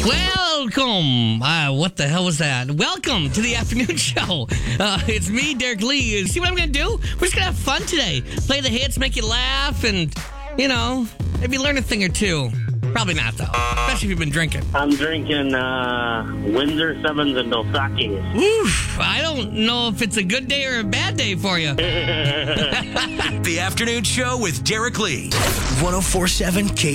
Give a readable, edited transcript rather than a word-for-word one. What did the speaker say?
Welcome. What the hell was that? Welcome to the afternoon show. It's me, Derek Lee. See what I'm going to do? We're just going to have fun today. Play the hits, make you laugh, and, maybe learn a thing or two. Probably not, though. Especially if you've been drinking. I'm drinking Windsor 7s and Dos Equis. Oof. I don't know if it's a good day or a bad day for you. The afternoon show with Derek Lee. 104.7 K.